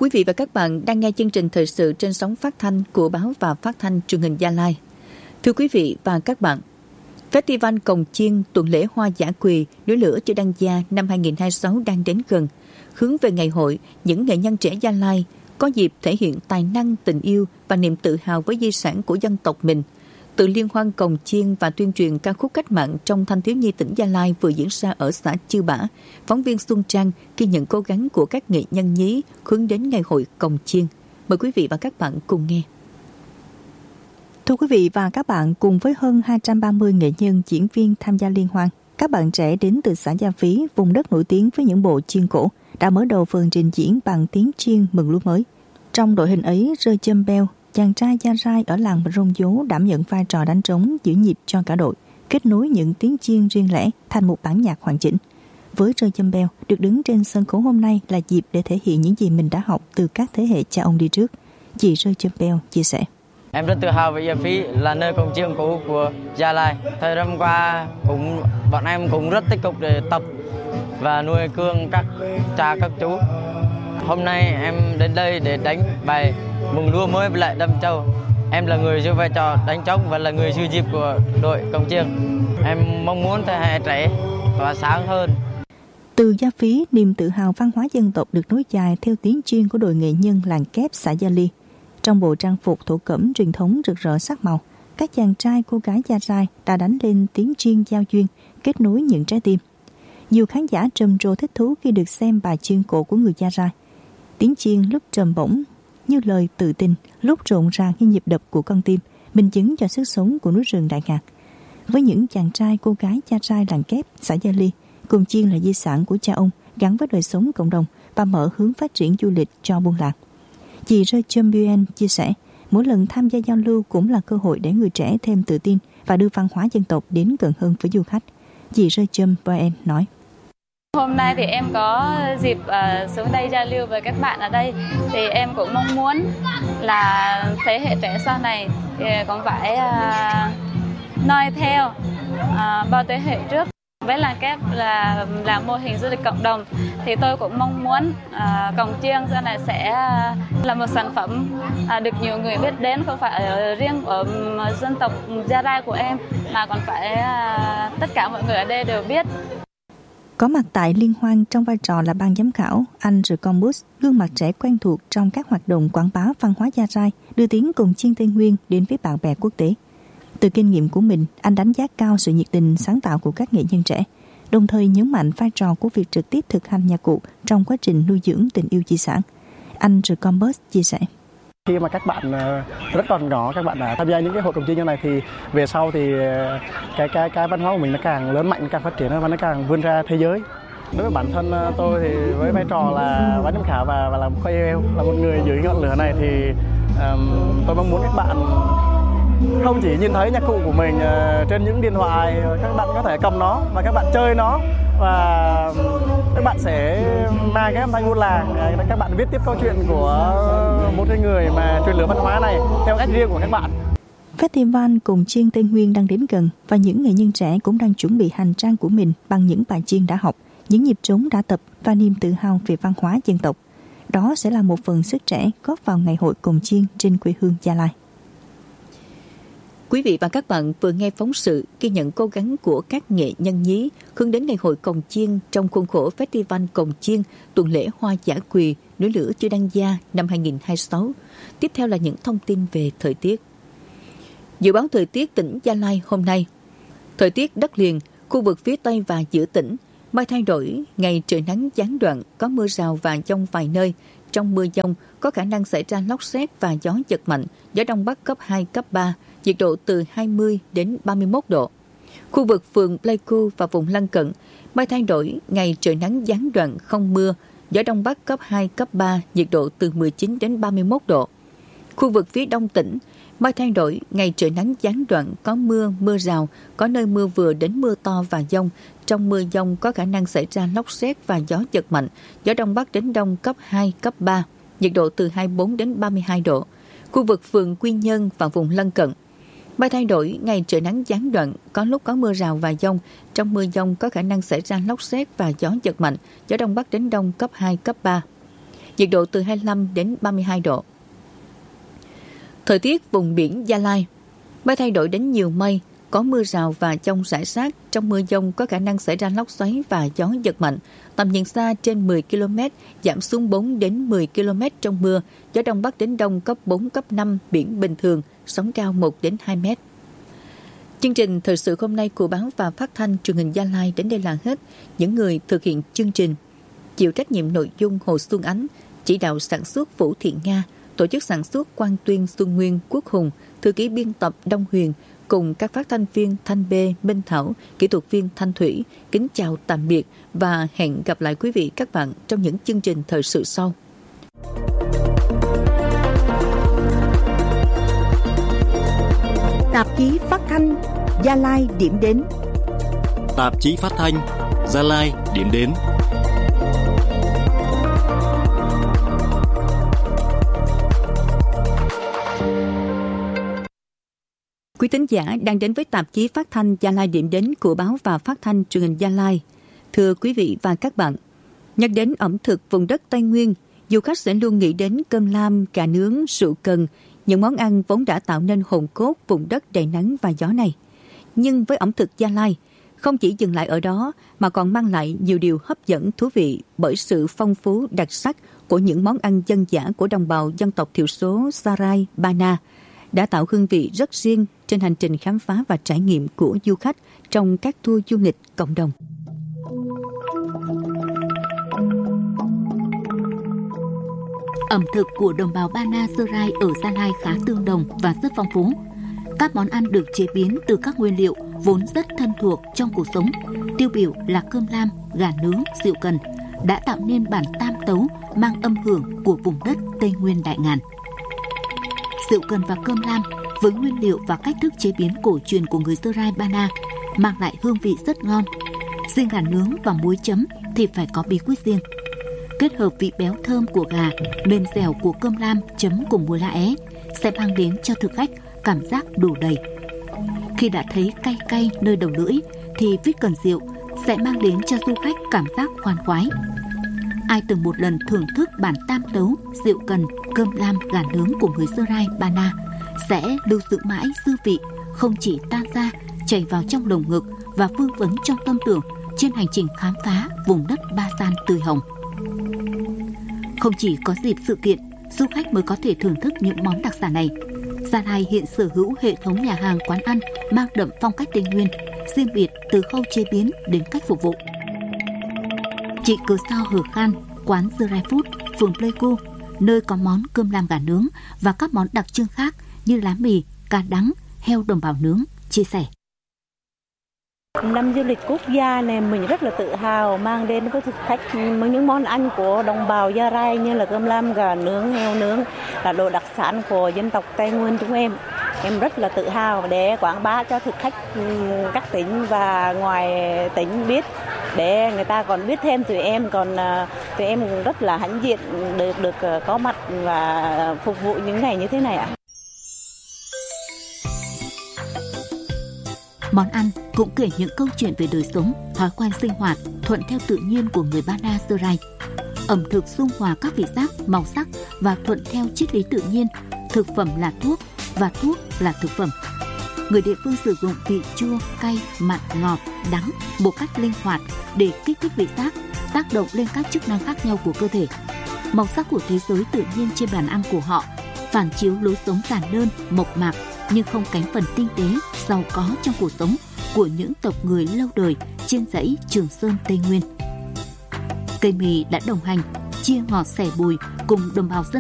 Quý vị và các bạn đang nghe chương trình thời sự trên sóng phát thanh của Báo và Phát thanh Truyền hình Gia Lai. Thưa quý vị và các bạn, Festival Cồng Chiêng tuần lễ hoa dã quỳ núi lửa Chư Đăng Gia năm 2026 đang đến gần. Hướng về ngày hội, những nghệ nhân trẻ Gia Lai có dịp thể hiện tài năng, tình yêu và niềm tự hào với di sản của dân tộc mình. Từ liên hoan cồng chiêng và tuyên truyền ca khúc cách mạng trong thanh thiếu nhi tỉnh Gia Lai vừa diễn ra ở xã Chư Bả, phóng viên Xuân Trang ghi nhận cố gắng của các nghệ nhân nhí hướng đến ngày hội cồng chiêng. Mời quý vị và các bạn cùng nghe. Thưa quý vị và các bạn, cùng với hơn 230 nghệ nhân diễn viên tham gia liên hoan, các bạn trẻ đến từ xã Gia Phí, vùng đất nổi tiếng với những bộ chiêng cổ, đã mở đầu phần trình diễn bằng tiếng chiêng mừng lúa mới. Trong đội hình ấy, Rơ Châm Beo, chàng trai Gia Rai ở làng Rông Dố đảm nhận vai trò đánh trống giữ nhịp cho cả đội, kết nối những tiếng chiêng riêng lẻ thành một bản nhạc hoàn chỉnh. Với Rơ Châm Beo, được đứng trên sân khấu hôm nay là dịp để thể hiện những gì mình đã học từ các thế hệ cha ông đi trước. Chị Rơ Châm Beo chia sẻ. Em rất tự hào về Gia Phí là nơi cồng chiêng cũ của Gia Lai. Thời gian qua bọn em cũng rất tích cực để tập và nuôi cương các cha các chú. Hôm nay em đến đây để đánh bài mừng lúa mới với lại đâm châu. Em là người giữ vai trò đánh trống và là người giữ nhịp của đội cồng chiêng. Em mong muốn thế hệ trẻ tỏa sáng hơn. Từ Gia Phí, niềm tự hào văn hóa dân tộc được nối dài theo tiếng chiêng của đội nghệ nhân làng Kép xã Gia Ly. Trong bộ trang phục thổ cẩm truyền thống rực rỡ sắc màu, các chàng trai cô gái Gia Rai đã đánh lên tiếng chiêng giao duyên, kết nối những trái tim. Nhiều khán giả trầm trồ thích thú khi được xem bài chiêng cổ của người Gia Rai. Tiếng chiêng lúc trầm bổng như lời tự tin, lúc rộn ràng như nhịp đập của con tim, minh chứng cho sức sống của núi rừng Đại Ngàn. Với những chàng trai cô gái Gia Rai làng Kép xã Gia Ly, cồng chiêng là di sản của cha ông gắn với đời sống cộng đồng và mở hướng phát triển du lịch cho buôn làng. Chị Rơ Châm Buen chia sẻ, mỗi lần tham gia giao lưu cũng là cơ hội để người trẻ thêm tự tin và đưa văn hóa dân tộc đến gần hơn với du khách. Chị Rơ Châm Buen nói. Hôm nay thì em có dịp xuống đây giao lưu với các bạn ở đây, thì em cũng mong muốn là thế hệ trẻ sau này thì cũng phải noi theo bao thế hệ trước. Với làng Kép là mô hình du lịch cộng đồng, thì tôi cũng mong muốn cồng chiêng sau này sẽ là một sản phẩm được nhiều người biết đến, không phải riêng ở dân tộc Gia Rai của em mà còn phải tất cả mọi người ở đây đều biết. Có mặt tại liên hoan trong vai trò là ban giám khảo, anh Recombus, gương mặt trẻ quen thuộc trong các hoạt động quảng bá văn hóa Gia Rai, đưa tiếng cồng chiêng Tây Nguyên đến với bạn bè quốc tế. Từ kinh nghiệm của mình, anh đánh giá cao sự nhiệt tình sáng tạo của các nghệ nhân trẻ, đồng thời nhấn mạnh vai trò của việc trực tiếp thực hành nhạc cụ trong quá trình nuôi dưỡng tình yêu di sản. Anh Recombus chia sẻ. Khi mà các bạn rất còn nhỏ, các bạn đã tham gia những cái hội cồng chiêng như này thì về sau thì cái văn hóa của mình nó càng lớn mạnh, nó càng phát triển và nó càng vươn ra thế giới. Đối với bản thân tôi thì với vai trò là ban giám khảo và làm KOL, là một người dưới ngọn lửa này thì tôi mong muốn các bạn không chỉ nhìn thấy nhạc cụ của mình trên những điện thoại, các bạn có thể cầm nó và các bạn chơi nó, và các bạn sẽ mang cái âm thanh buôn làng, các bạn viết tiếp câu chuyện của một cái người mà truyền lửa văn hóa này theo cách riêng của các bạn. Festival Cồng Chiêng Tây Nguyên đang đến gần và những nghệ nhân trẻ cũng đang chuẩn bị hành trang của mình bằng những bài chiêng đã học, những nhịp trống đã tập và niềm tự hào về văn hóa dân tộc. Đó sẽ là một phần sức trẻ góp vào ngày hội cồng chiêng trên quê hương Gia Lai. Quý vị và các bạn vừa nghe phóng sự ghi nhận cố gắng của các nghệ nhân nhí hướng đến ngày hội cồng chiêng trong khuôn khổ Festival Cồng Chiêng tuần lễ hoa dã quỳ núi lửa Chư Đăng Gia năm 2026. Tiếp theo là những thông tin về thời tiết. Dự báo thời tiết tỉnh Gia Lai hôm nay. Thời tiết đất liền, khu vực phía Tây và giữa tỉnh, mây thay đổi, ngày trời nắng gián đoạn, có mưa rào và dông vài nơi. Trong mưa dông có khả năng xảy ra lốc sét và gió giật mạnh, gió Đông Bắc cấp 2, cấp 3, nhiệt độ từ 20 đến 31 độ. Khu vực phường Pleiku và vùng lân cận, mây thay đổi, ngày trời nắng gián đoạn, không mưa, gió Đông Bắc cấp 2, cấp 3, nhiệt độ từ 19 đến 31 độ. Khu vực phía Đông tỉnh, mây thay đổi, ngày trời nắng gián đoạn, có mưa, mưa rào, có nơi mưa vừa đến mưa to và dông. Trong mưa dông có khả năng xảy ra lốc sét và gió giật mạnh, gió Đông Bắc đến Đông cấp 2, cấp 3, nhiệt độ từ 24 đến 32 độ. Khu vực phường Quy Nhơn và vùng lân cận, mây thay đổi, ngày trời nắng gián đoạn, có lúc có mưa rào và dông. Trong mưa dông có khả năng xảy ra lốc sét và gió giật mạnh, gió Đông Bắc đến Đông cấp 2, cấp 3. nhiệt độ từ 25 đến 32 độ. Thời tiết vùng biển Gia Lai, mây thay đổi đến nhiều mây, có mưa rào và dông rải rác. Trong mưa dông có khả năng xảy ra lốc xoáy và gió giật mạnh. Tầm nhìn xa trên 10 km, giảm xuống 4 đến 10 km trong mưa. Gió đông bắc đến đông cấp 4, cấp 5, biển bình thường, sóng cao 1 đến 2 mét. Chương trình thời sự hôm nay của báo và phát thanh truyền hình Gia Lai đến đây là hết. Những người thực hiện chương trình: chịu trách nhiệm nội dung Hồ Xuân Ánh, chỉ đạo sản xuất Vũ Thị Nga, tổ chức sản xuất Quang Tuyên, Xuân Nguyên, Quốc Hùng, thư ký biên tập Đông Huyền, cùng các phát thanh viên Thanh Bê, Minh Thảo, kỹ thuật viên Thanh Thủy. Kính chào tạm biệt và hẹn gặp lại quý vị các bạn trong những chương trình thời sự sau. Tạp chí phát thanh Gia Lai điểm đến. Tạp chí phát thanh Gia Lai điểm đến. Quý thính giả đang đến với tạp chí phát thanh Gia Lai điểm đến của báo và phát thanh truyền hình Gia Lai. Thưa quý vị và các bạn, nhắc đến ẩm thực vùng đất Tây Nguyên, du khách sẽ luôn nghĩ đến cơm lam, cà nướng, rượu cần, những món ăn vốn đã tạo nên hồn cốt vùng đất đầy nắng và gió này. Nhưng với ẩm thực Gia Lai, không chỉ dừng lại ở đó mà còn mang lại nhiều điều hấp dẫn thú vị bởi sự phong phú đặc sắc của những món ăn dân dã của đồng bào dân tộc thiểu số Sarai, Bana, đã tạo hương vị rất riêng trên hành trình khám phá và trải nghiệm của du khách trong các tour du lịch cộng đồng. Ẩm thực của đồng bào Bana Sarai ở Gia Lai khá tương đồng và rất phong phú. Các món ăn được chế biến từ các nguyên liệu vốn rất thân thuộc trong cuộc sống, tiêu biểu là cơm lam, gà nướng, rượu cần, đã tạo nên bản tam tấu mang âm hưởng của vùng đất Tây Nguyên Đại Ngàn. Rượu cần và cơm lam với nguyên liệu và cách thức chế biến cổ truyền của người Sarai Bana mang lại hương vị rất ngon. Riêng gà nướng và muối chấm thì phải có bí quyết riêng. Kết hợp vị béo thơm của gà, mềm dẻo của cơm lam chấm cùng muối lá é sẽ mang đến cho thực khách cảm giác đủ đầy. Khi đã thấy cay cay nơi đầu lưỡi thì vít cần rượu sẽ mang đến cho du khách cảm giác khoan khoái. Ai từng một lần thưởng thức bản tam tấu rượu cần, cơm lam, gà nướng của người Sarai Bana sẽ lưu giữ mãi dư vị, không chỉ tan ra chảy vào trong lồng ngực và vương vấn trong tâm tưởng trên hành trình khám phá vùng đất Ba San tươi hồng. Không chỉ có dịp sự kiện, du khách mới có thể thưởng thức những món đặc sản này. Gia Lai hiện sở hữu hệ thống nhà hàng quán ăn mang đậm phong cách Tây Nguyên, riêng biệt từ khâu chế biến đến cách phục vụ. Chị Cờ Sao Hờ Khan, quán The Rai Food, phường Pleiku, nơi có món cơm lam gà nướng và các món đặc trưng khác như lá mì, cá đắng, heo đồng bào nướng, chia sẻ. Năm du lịch quốc gia này mình rất là tự hào mang đến với thực khách những món ăn của đồng bào Gia Rai như là cơm lam, gà nướng, heo nướng là đồ đặc sản của dân tộc Tây Nguyên chúng em. Em rất là tự hào để quảng bá cho thực khách các tỉnh và ngoài tỉnh biết, để người ta còn biết thêm tụi em, còn tụi em rất là hãnh diện được có mặt và phục vụ những ngày như thế này ạ. Món ăn cũng kể những câu chuyện về đời sống, thói quen sinh hoạt thuận theo tự nhiên của người Bana Sarai. Ẩm thực dung hòa các vị giác, màu sắc và thuận theo triết lý tự nhiên. Thực phẩm là thuốc và thuốc là thực phẩm. Người địa phương sử dụng vị chua, cay, mặn, ngọt, đắng một cách linh hoạt để kích thích vị giác, tác động lên các chức năng khác nhau của cơ thể. Màu sắc của thế giới tự nhiên trên bàn ăn của họ phản chiếu lối sống giản đơn, mộc mạc nhưng không kém phần tinh tế, giàu có trong cuộc sống của những tộc người lâu đời trên dãy Trường Sơn Tây Nguyên. Cây mì đã đồng hành, chia ngọt sẻ bùi cùng đồng bào dân